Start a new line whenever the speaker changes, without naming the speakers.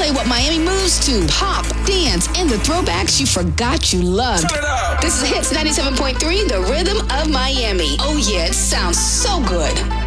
play what Miami moves to: pop, dance, and the throwbacks you forgot you loved.
Turn it up.
This is Hits 97.3, the rhythm of Miami. Oh yeah, it sounds so good.